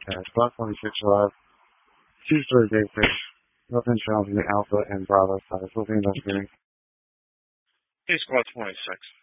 contact. Block 26 Alive. 2-story basic. Nothing challenging the Alpha and Bravo side. We'll be investigating. Hey, Squad 26.